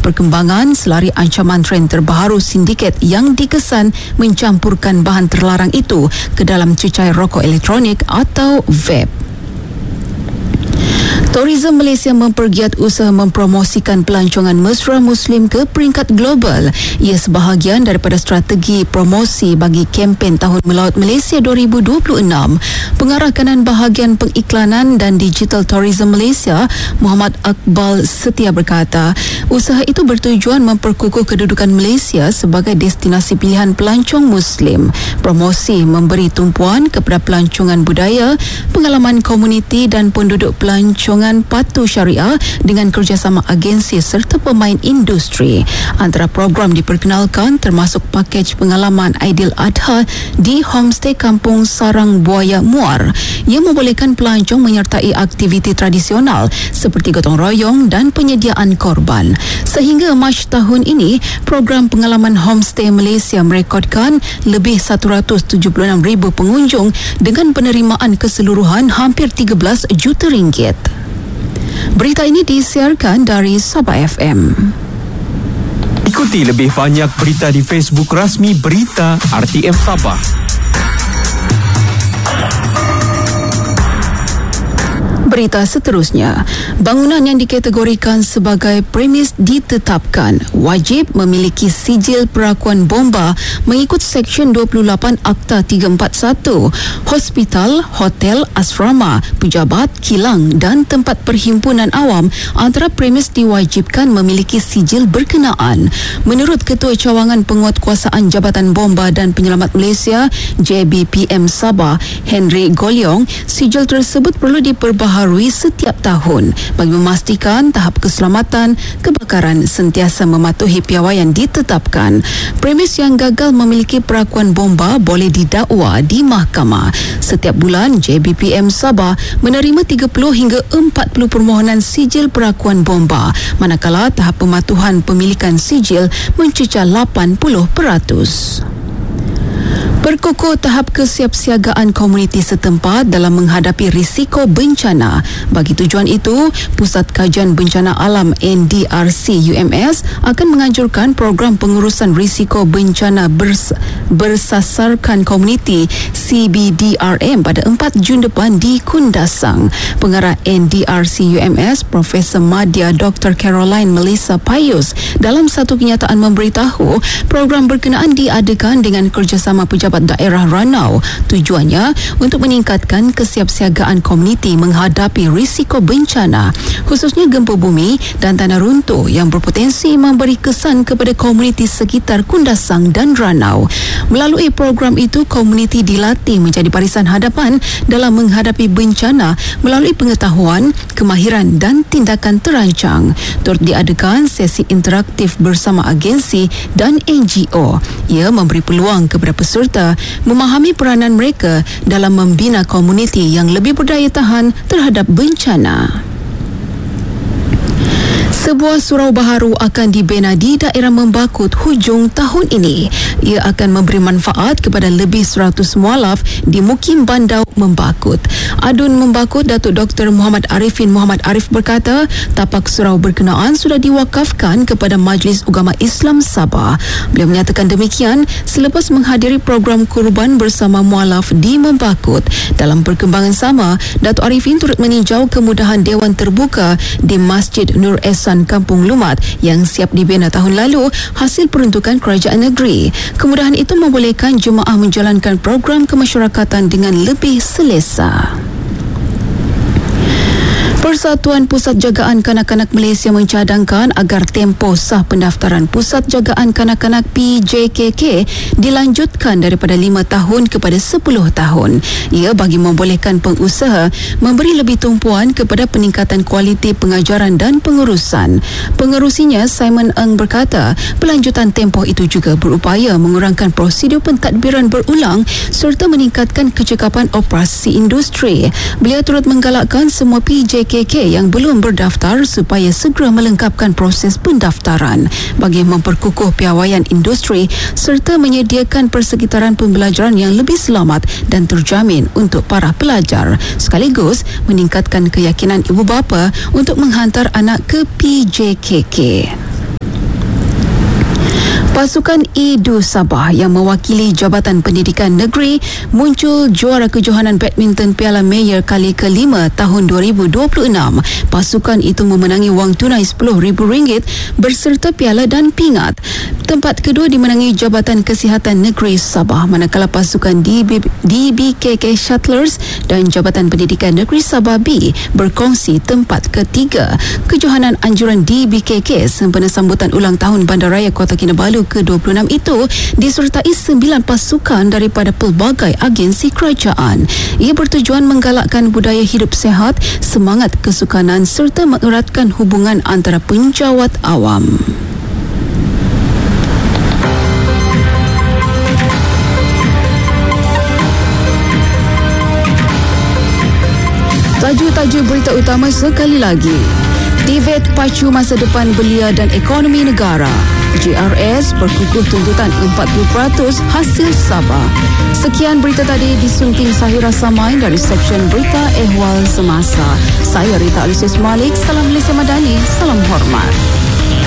perkembangan selari ancaman trend terbaru sindiket yang dikesan mencampurkan bahan terlarang itu ke dalam cecair rokok elektronik atau vape. Tourism Malaysia mempergiat usaha mempromosikan pelancongan mesra Muslim ke peringkat global. Ia sebahagian daripada strategi promosi bagi kempen Tahun Melaut Malaysia 2026. Pengarah kanan bahagian pengiklanan dan digital Tourism Malaysia, Muhammad Akbal Setia berkata, usaha itu bertujuan memperkukuh kedudukan Malaysia sebagai destinasi pilihan pelancong Muslim. Promosi memberi tumpuan kepada pelancongan budaya, pengalaman komuniti dan penduduk pelancongan patuh syariah dengan kerjasama agensi serta pemain industri. Antara program diperkenalkan termasuk pakej pengalaman Aidil Adha di Homestay Kampung Sarang Buaya Muar. Ia membolehkan pelancong menyertai aktiviti tradisional seperti gotong royong dan penyediaan korban. Sehingga Mac tahun ini, program pengalaman Homestay Malaysia merekodkan lebih 176,000 pengunjung dengan penerimaan keseluruhan hampir 13 juta ringgit. Berita ini disiarkan dari Sabah FM. Ikuti lebih banyak berita di Facebook rasmi Berita RTM Sabah. Berita seterusnya, bangunan yang dikategorikan sebagai premis ditetapkan wajib memiliki sijil perakuan bomba mengikut Seksyen 28 Akta 341. Hospital, hotel, asrama, pejabat, kilang dan tempat perhimpunan awam antara premis diwajibkan memiliki sijil berkenaan. Menurut Ketua Cawangan Penguatkuasaan Jabatan Bomba dan Penyelamat Malaysia, JBPM Sabah, Henry Golyong, sijil tersebut perlu diperbaharui setiap tahun bagi memastikan tahap keselamatan kebakaran sentiasa mematuhi piawaian ditetapkan. Premis yang gagal memiliki perakuan bomba boleh didakwa di mahkamah. Setiap bulan, JBPM Sabah menerima 30 hingga 40 permohonan sijil perakuan bomba, manakala tahap pematuhan pemilikan sijil mencecah 80%. Perkukuh tahap kesiapsiagaan komuniti setempat dalam menghadapi risiko bencana. Bagi tujuan itu, Pusat Kajian Bencana Alam NDRC UMS akan menganjurkan program pengurusan risiko bencana bersasarkan komuniti CBDRM pada 4 Jun depan di Kundasang. Pengarah NDRC UMS Profesor Madya Dr. Caroline Melissa Payus dalam satu kenyataan memberitahu program berkenaan diadakan dengan kerjasama pejabat daerah Ranau. Tujuannya untuk meningkatkan kesiapsiagaan komuniti menghadapi risiko bencana, khususnya gempa bumi dan tanah runtuh yang berpotensi memberi kesan kepada komuniti sekitar Kundasang dan Ranau. Melalui program itu, komuniti dilatih menjadi barisan hadapan dalam menghadapi bencana melalui pengetahuan, kemahiran dan tindakan terancang. Turut diadakan sesi interaktif bersama agensi dan NGO. Ia memberi peluang kepada peserta memahami peranan mereka dalam membina komuniti yang lebih berdaya tahan terhadap bencana. Sebuah surau baharu akan dibina di daerah Membakut hujung tahun ini. Ia akan memberi manfaat kepada lebih 100 mualaf di Mukim Bandau Membakut. Adun Membakut Datuk Dr. Muhammad Arifin Muhammad Arif berkata, tapak surau berkenaan sudah diwakafkan kepada Majlis Ugama Islam Sabah. Beliau menyatakan demikian selepas menghadiri program kurban bersama mualaf di Membakut. Dalam perkembangan sama, Datuk Arifin turut meninjau kemudahan Dewan Terbuka di Masjid Nur Ehsan Kampung Lumat yang siap dibina tahun lalu hasil peruntukan kerajaan negeri. Kemudahan itu membolehkan jemaah menjalankan program kemasyarakatan dengan lebih selesa. Persatuan Pusat Jagaan Kanak-Kanak Malaysia mencadangkan agar tempoh sah pendaftaran Pusat Jagaan Kanak-Kanak PJKK dilanjutkan daripada 5 tahun kepada 10 tahun. Ia bagi membolehkan pengusaha memberi lebih tumpuan kepada peningkatan kualiti pengajaran dan pengurusan. Pengerusinya, Simon Ng berkata, pelanjutan tempoh itu juga berupaya mengurangkan prosedur pentadbiran berulang serta meningkatkan kecekapan operasi industri. Beliau turut menggalakkan semua PJKK yang belum berdaftar supaya segera melengkapkan proses pendaftaran bagi memperkukuh piawaian industri serta menyediakan persekitaran pembelajaran yang lebih selamat dan terjamin untuk para pelajar, sekaligus meningkatkan keyakinan ibu bapa untuk menghantar anak ke PJKK. Pasukan EDU Sabah yang mewakili Jabatan Pendidikan Negeri muncul juara kejohanan badminton Piala Mayor kali ke-5 tahun 2026. Pasukan itu memenangi wang tunai RM10,000 berserta piala dan pingat. Tempat kedua dimenangi Jabatan Kesihatan Negeri Sabah, manakala pasukan DBKK Shuttlers dan Jabatan Pendidikan Negeri Sabah B berkongsi tempat ketiga. Kejohanan anjuran DBKK sempena sambutan ulang tahun Bandaraya Kota Kinabalu ke-26 itu disertai 9 pasukan daripada pelbagai agensi kerajaan. Ia bertujuan menggalakkan budaya hidup sihat, semangat kesukanan serta mengeratkan hubungan antara penjawat awam. Tajuk-tajuk berita utama sekali lagi. TVET pacu masa depan belia dan ekonomi negara. JRS berkukuh tuntutan 40% hasil Sabah. Sekian berita tadi disunting Sahira Samain dari Seksyen Berita Ehwal Semasa. Saya Rita Alisius Malik. Salam Malaysia Madani. Salam hormat.